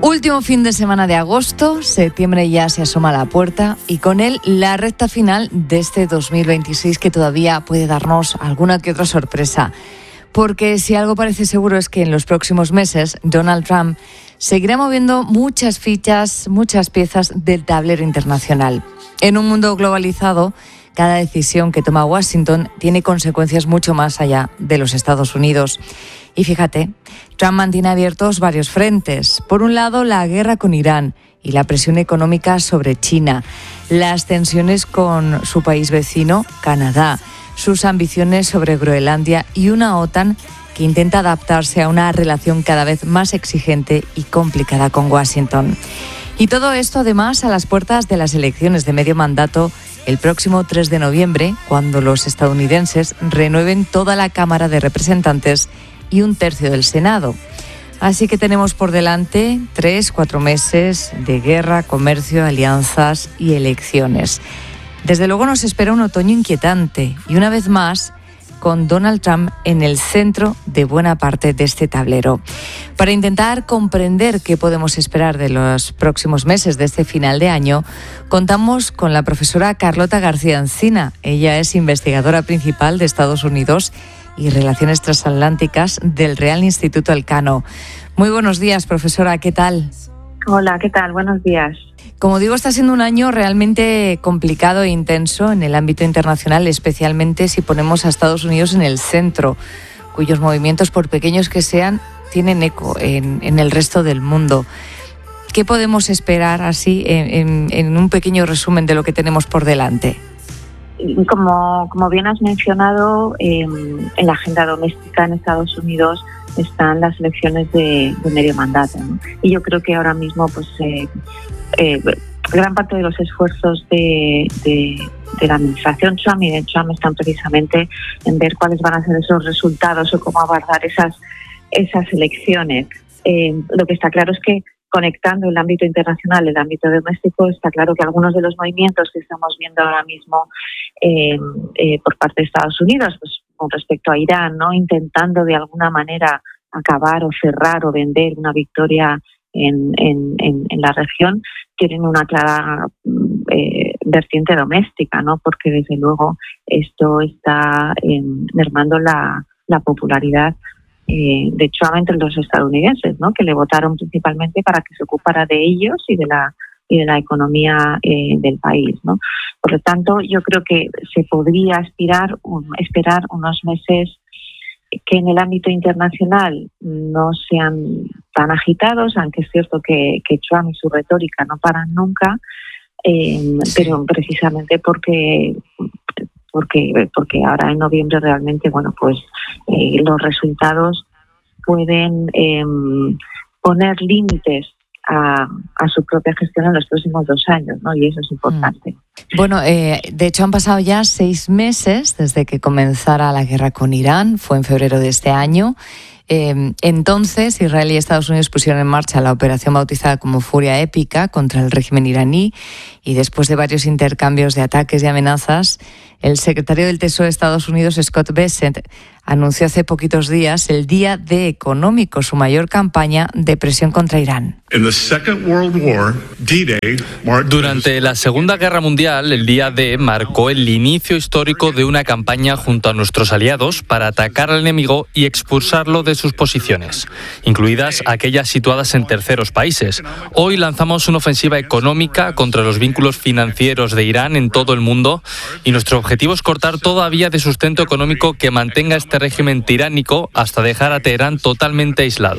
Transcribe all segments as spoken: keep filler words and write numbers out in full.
Último fin de semana de agosto, septiembre ya se asoma a la puerta y con él la recta final de este dos mil veintiséis que todavía puede darnos alguna que otra sorpresa. Porque si algo parece seguro es que en los próximos meses Donald Trump seguirá moviendo muchas fichas, muchas piezas del tablero internacional. En un mundo globalizado, cada decisión que toma Washington tiene consecuencias mucho más allá de los Estados Unidos. Y fíjate, Trump mantiene abiertos varios frentes. Por un lado, la guerra con Irán y la presión económica sobre China, las tensiones con su país vecino, Canadá, sus ambiciones sobre Groenlandia y una OTAN que intenta adaptarse a una relación cada vez más exigente y complicada con Washington. Y todo esto, además, a las puertas de las elecciones de medio mandato el próximo tres de noviembre, cuando los estadounidenses renueven toda la Cámara de Representantes y un tercio del Senado. Así que tenemos por delante tres, cuatro meses de guerra, comercio, alianzas y elecciones. Desde luego nos espera un otoño inquietante y una vez más con Donald Trump en el centro de buena parte de este tablero. Para intentar comprender qué podemos esperar de los próximos meses de este final de año, contamos con la profesora Carlota García Encina. Ella es investigadora principal de Estados Unidos y Relaciones Transatlánticas del Real Instituto Elcano. Muy buenos días, profesora, ¿qué tal? Hola, ¿qué tal? Buenos días. Como digo, está siendo un año realmente complicado e intenso en el ámbito internacional, especialmente si ponemos a Estados Unidos en el centro, cuyos movimientos, por pequeños que sean, tienen eco en, en el resto del mundo. ¿Qué podemos esperar así en, en, en un pequeño resumen de lo que tenemos por delante? Como, como bien has mencionado, eh, en la agenda doméstica en Estados Unidos están las elecciones de, de medio mandato, ¿no? Y yo creo que ahora mismo pues eh, eh, gran parte de los esfuerzos de, de, de la administración Trump y de Trump están precisamente en ver cuáles van a ser esos resultados o cómo abordar esas, esas elecciones. Eh, lo que está claro es que conectando el ámbito internacional, el ámbito doméstico, está claro que algunos de los movimientos que estamos viendo ahora mismo eh, eh, por parte de Estados Unidos, pues con respecto a Irán, ¿no? Intentando de alguna manera acabar o cerrar o vender una victoria en, en, en, en la región, tienen una clara eh, vertiente doméstica, ¿no? Porque desde luego esto está eh, mermando la, la popularidad Eh, de Trump entre los estadounidenses, ¿no? Que le votaron principalmente para que se ocupara de ellos y de la y de la economía eh, del país, ¿no? Por lo tanto, yo creo que se podría aspirar un, esperar unos meses que en el ámbito internacional no sean tan agitados, aunque es cierto que, que Trump y su retórica no paran nunca, eh, pero precisamente porque porque porque ahora en noviembre realmente, bueno, pues eh, los resultados pueden eh, poner límites a, a su propia gestión en los próximos dos años, ¿no? Y eso es importante. Mm. Bueno, eh, de hecho han pasado ya seis meses desde que comenzara la guerra con Irán, fue en febrero de este año. Eh, entonces, Israel y Estados Unidos pusieron en marcha la operación bautizada como Furia Épica contra el régimen iraní y después de varios intercambios de ataques y amenazas, el secretario del Tesoro de Estados Unidos, Scott Bessent, anunció hace poquitos días el Día D económico, su mayor campaña de presión contra Irán. Durante la Segunda Guerra Mundial, el Día D marcó el inicio histórico de una campaña junto a nuestros aliados para atacar al enemigo y expulsarlo de sus posiciones, incluidas aquellas situadas en terceros países. Hoy lanzamos una ofensiva económica contra los vínculos financieros de Irán en todo el mundo y nuestro objetivo es cortar toda vía de sustento económico que mantenga este régimen tiránico hasta dejar a Teherán totalmente aislado.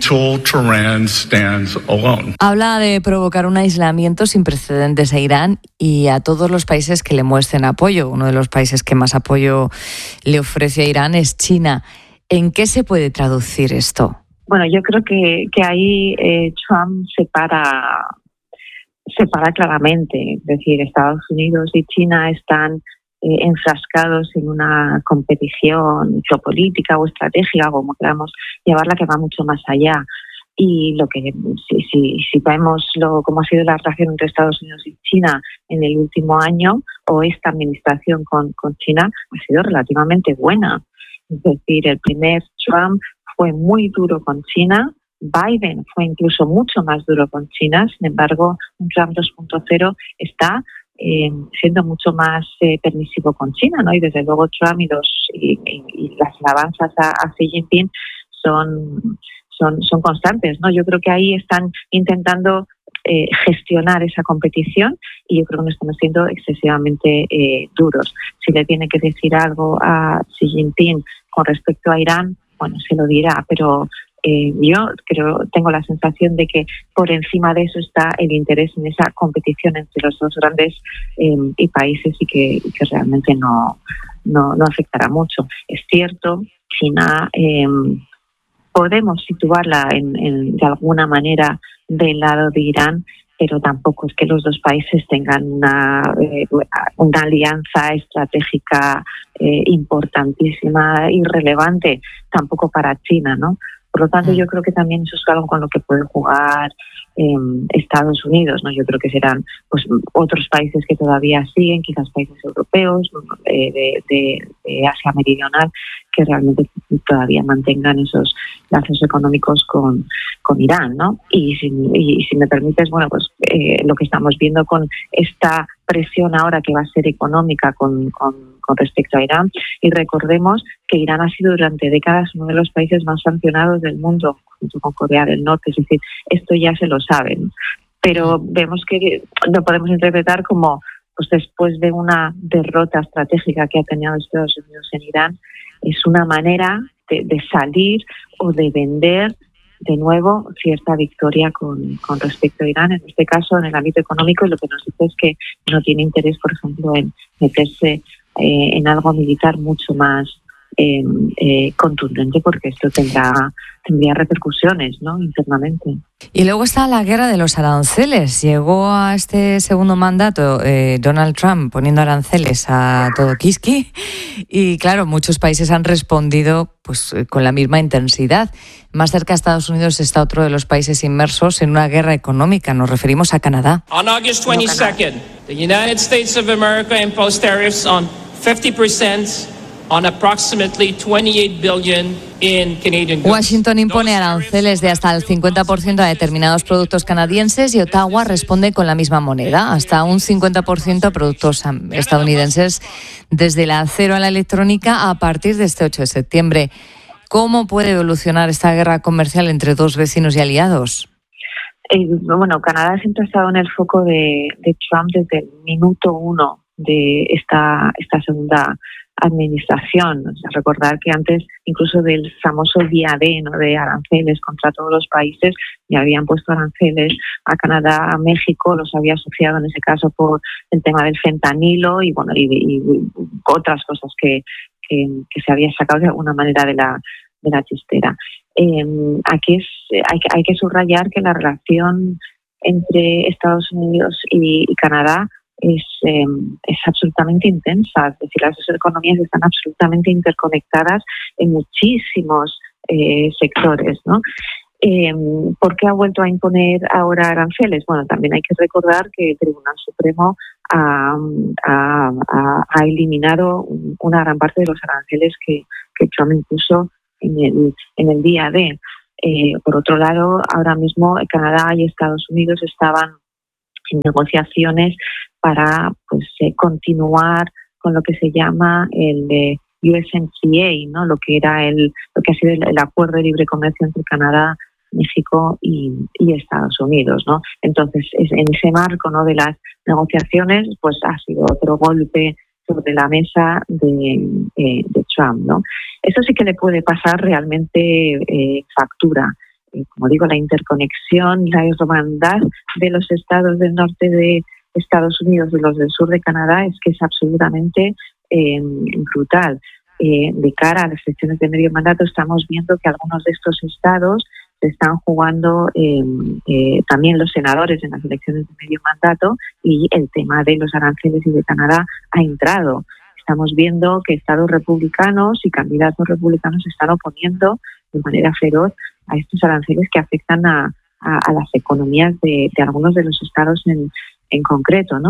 Habla de provocar un aislamiento sin precedentes a Irán y a todos los países que le muestren apoyo. Uno de los países que más apoyo le ofrece a Irán es China. ¿En qué se puede traducir esto? Bueno, yo creo que, que ahí eh, Trump separa, separa claramente. Es decir, Estados Unidos y China están eh, enfrascados en una competición geopolítica o estratégica, como queramos llevarla, que va mucho más allá. Y lo que si, si, si vemos lo, cómo ha sido la relación entre Estados Unidos y China en el último año, o esta administración con, con China, ha sido relativamente buena. Es decir, el primer Trump fue muy duro con China, Biden fue incluso mucho más duro con China. Sin embargo, un Trump dos punto cero está eh, siendo mucho más eh, permisivo con China, ¿no? Y desde luego Trump y, los, y, y, y las alabanzas a, a Xi Jinping son, son, son constantes, ¿no? Yo creo que ahí están intentando eh, gestionar esa competición y yo creo que no están siendo excesivamente eh, duros. Si le tiene que decir algo a Xi Jinping con respecto a Irán, bueno, se lo dirá, pero eh, yo creo, tengo la sensación de que por encima de eso está el interés en esa competición entre los dos grandes eh, y países y que, y que realmente no, no, no afectará mucho. Es cierto, China eh, podemos situarla en, en, de alguna manera del lado de Irán, pero tampoco es que los dos países tengan una, eh, una alianza estratégica eh, importantísima y relevante, tampoco para China, ¿no? Por lo tanto, yo creo que también eso es algo con lo que puede jugar eh, Estados Unidos, ¿no? Yo creo que serán pues otros países que todavía siguen, quizás países europeos, eh, de, de, de Asia Meridional, que realmente todavía mantengan esos lazos económicos con, con Irán, ¿no? Y si, y, y si me permites, bueno, pues eh, lo que estamos viendo con esta presión ahora que va a ser económica con, con, con respecto a Irán, y recordemos que Irán ha sido durante décadas uno de los países más sancionados del mundo, junto con Corea del Norte, es decir, esto ya se lo saben, pero vemos que lo podemos interpretar como, pues después de una derrota estratégica que ha tenido Estados Unidos en Irán, es una manera de, de salir o de vender de nuevo cierta victoria con, con respecto a Irán, en este caso en el ámbito económico, y lo que nos dice es que no tiene interés, por ejemplo, en meterse eh, en algo militar mucho más eh, eh, contundente, porque esto tendrá tendría repercusiones, ¿no?, internamente. Y luego está la guerra de los aranceles. Llegó a este segundo mandato eh, Donald Trump poniendo aranceles a todo Kiski y claro, muchos países han respondido pues con la misma intensidad. Más cerca a Estados Unidos está otro de los países inmersos en una guerra económica. Nos referimos a Canadá. On August twenty-second, the United States of America imposed tariffs on fifty percent on approximately twenty-eight billion in Canadian goods. Washington impone aranceles de hasta el cincuenta por ciento a determinados productos canadienses y Ottawa responde con la misma moneda, hasta un cincuenta por ciento a productos estadounidenses, desde el acero a la electrónica a partir de este ocho de septiembre. ¿Cómo puede evolucionar esta guerra comercial entre dos vecinos y aliados? Eh, bueno, Canadá siempre ha estado en el foco de, de Trump desde el minuto uno de esta, esta segunda administración. O sea, recordar que antes incluso del famoso día D, ¿no?, de aranceles contra todos los países, ya habían puesto aranceles a Canadá, a México, los había asociado en ese caso por el tema del fentanilo y bueno y, y, y otras cosas que, que, que se había sacado de alguna manera de la de la chistera. Eh, aquí es, hay, hay que subrayar que la relación entre Estados Unidos y, y Canadá es, eh, es absolutamente intensa. Es decir, las dos economías están absolutamente interconectadas en muchísimos eh, sectores, ¿no? Eh, ¿Por qué ha vuelto a imponer ahora aranceles? Bueno, también hay que recordar que el Tribunal Supremo ha, ha, ha eliminado una gran parte de los aranceles que, que Trump impuso en el, en el día D. Eh, por otro lado, ahora mismo Canadá y Estados Unidos estaban en negociaciones para pues eh, continuar con lo que se llama el eh, U S M C A, ¿no?, lo que era el lo que ha sido el, el acuerdo de libre comercio entre Canadá, México y, y Estados Unidos, ¿no? Entonces, es, en ese marco, ¿no?, de las negociaciones, pues ha sido otro golpe sobre la mesa de, eh, de Trump, ¿no? Eso sí que le puede pasar realmente eh, factura. Eh, como digo, la interconexión, la hermandad de los estados del norte de Estados Unidos y los del sur de Canadá es que es absolutamente eh, brutal. Eh, de cara a las elecciones de medio mandato estamos viendo que algunos de estos estados se están jugando eh, eh, también los senadores en las elecciones de medio mandato y el tema de los aranceles y de Canadá ha entrado. Estamos viendo que estados republicanos y candidatos republicanos se están oponiendo de manera feroz a estos aranceles que afectan a, a, a las economías de, de algunos de los estados en, en concreto, ¿no?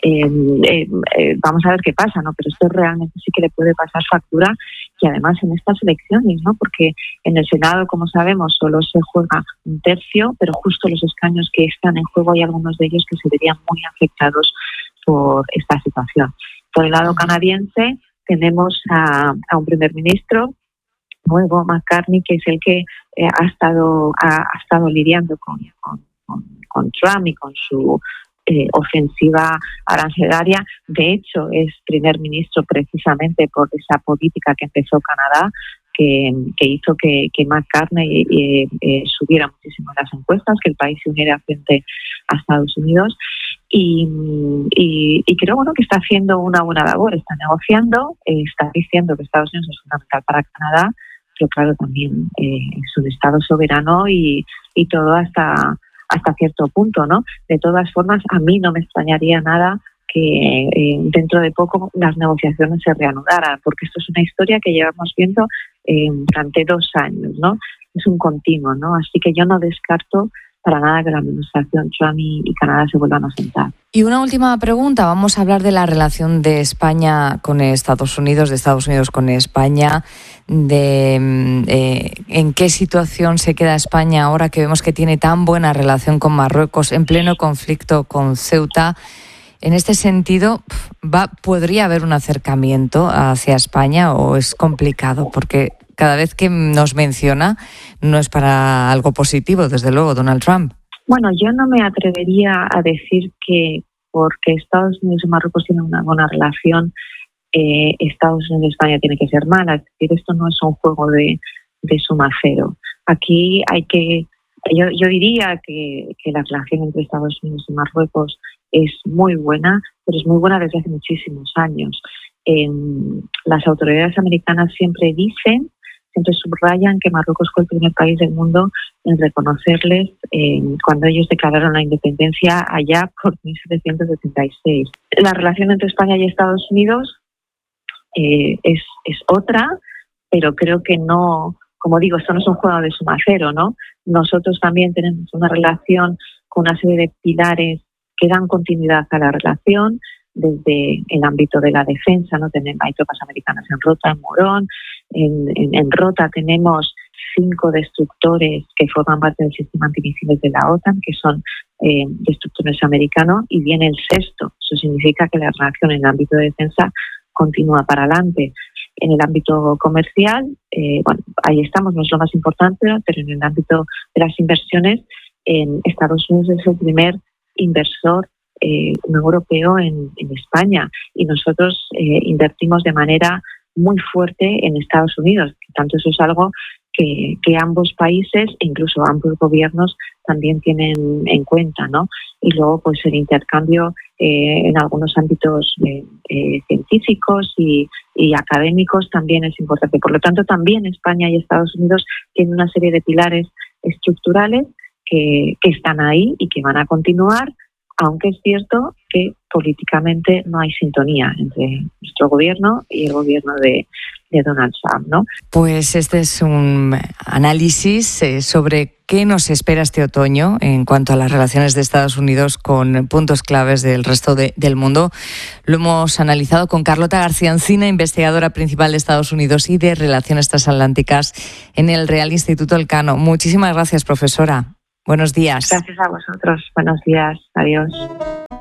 eh, eh, eh, vamos a ver qué pasa, ¿no? Pero esto realmente sí que le puede pasar factura, y además en estas elecciones, ¿no? Porque en el Senado, como sabemos, solo se juega un tercio, pero justo los escaños que están en juego hay algunos de ellos que se verían muy afectados por esta situación. Por el lado canadiense tenemos a, a un primer ministro nuevo, McCartney, que es el que eh, ha estado ha, ha estado lidiando con, con, con, con Trump y con su eh, ofensiva arancelaria. De hecho, es primer ministro precisamente por esa política que empezó Canadá, que, que hizo que, que McCartney eh, eh, subiera muchísimo en las encuestas, que el país se uniera frente a Estados Unidos. Y, y, y creo bueno que está haciendo una buena labor, está negociando, eh, está diciendo que Estados Unidos es fundamental para Canadá, pero claro, también eh, es un Estado soberano y, y todo hasta, hasta cierto punto, ¿no? De todas formas, a mí no me extrañaría nada que eh, dentro de poco las negociaciones se reanudaran, porque esto es una historia que llevamos viendo eh, durante dos años, ¿no? Es un continuo, ¿no? Así que yo no descarto para nada que la administración Trump y, y Canadá se vuelvan a sentar. Y una última pregunta, vamos a hablar de la relación de España con Estados Unidos, de Estados Unidos con España, de eh, en qué situación se queda España ahora que vemos que tiene tan buena relación con Marruecos, en pleno conflicto con Ceuta. En este sentido, va, ¿podría haber un acercamiento hacia España o es complicado? Porque cada vez que nos menciona no es para algo positivo, desde luego, Donald Trump. Bueno, yo no me atrevería a decir que porque Estados Unidos y Marruecos tienen una buena relación, eh, Estados Unidos y España tiene que ser mala. Es decir, esto no es un juego de, de suma cero. Aquí hay que, yo, yo diría que, que la relación entre Estados Unidos y Marruecos es muy buena, pero es muy buena desde hace muchísimos años. Eh, las autoridades americanas siempre dicen, siempre subrayan que Marruecos fue el primer país del mundo en reconocerles eh, cuando ellos declararon la independencia allá por mil setecientos setenta y seis. La relación entre España y Estados Unidos eh, es, es otra, pero creo que no, como digo, esto no es un juego de suma cero, ¿no? Nosotros también tenemos una relación con una serie de pilares que dan continuidad a la relación, desde el ámbito de la defensa, ¿no? Tenemos, hay tropas americanas en Rota, en Morón. En, en, en Rota tenemos cinco destructores que forman parte del sistema antimisiles de la OTAN, que son eh, destructores americanos, y viene el sexto. Eso significa que la relación en el ámbito de defensa continúa para adelante. En el ámbito comercial, eh, bueno, ahí estamos, no es lo más importante, pero en el ámbito de las inversiones, en Estados Unidos es el primer inversor Eh, europeo en, en España, y nosotros eh, invertimos de manera muy fuerte en Estados Unidos. Por tanto, eso es algo que, que ambos países e incluso ambos gobiernos también tienen en cuenta, ¿no? Y luego, pues el intercambio eh, en algunos ámbitos eh, eh, científicos y, y académicos también es importante. Por lo tanto, también España y Estados Unidos tienen una serie de pilares estructurales que, que están ahí y que van a continuar, aunque es cierto que políticamente no hay sintonía entre nuestro gobierno y el gobierno de, de Donald Trump, ¿no? Pues este es un análisis eh, sobre qué nos espera este otoño en cuanto a las relaciones de Estados Unidos con puntos claves del resto de, del mundo. Lo hemos analizado con Carlota García Encina, investigadora principal de Estados Unidos y de Relaciones Transatlánticas en el Real Instituto Elcano. Muchísimas gracias, profesora. Buenos días. Gracias a vosotros. Buenos días. Adiós.